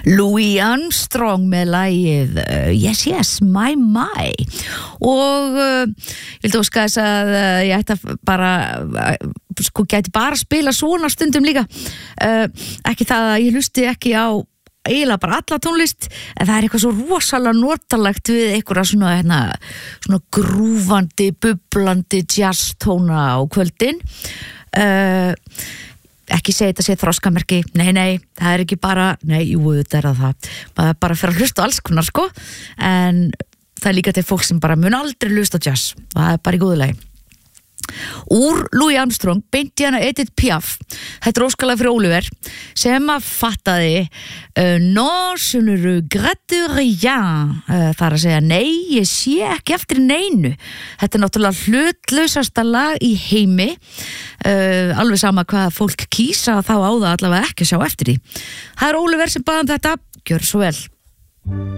Louis Armstrong með lagið Yes Yes, My My og ég vildi óska þess að ég ætti að bara gæti bara spila svona stundum líka ekki það að ég hlusti ekki á eiginlega bara alla tónlist en það eitthvað svo rosalega notalegt við einhverja svona grúfandi, bublandi jazztóna á kvöldin ekki segja þetta sé þroskamerki nei, það ekki bara jú, þetta það maður bara fyrir að hlusta á alls konar sko en það líka til fólk sem bara mun aldrei hlusta á jazz það bara í góðu lagi úr Louis Armstrong beint í hana Edith Piaf þetta óskalag fyrir Oliver sem að fattaði non, je ne regrette rien þar að segja nei, ég sé ekki eftir neinu þetta náttúrulega hlutlausasta lag í heimi alveg sama hvað fólk kýsa þá á það allavega ekki að sjá eftir því það Oliver sem baðum þetta, gjör svo vel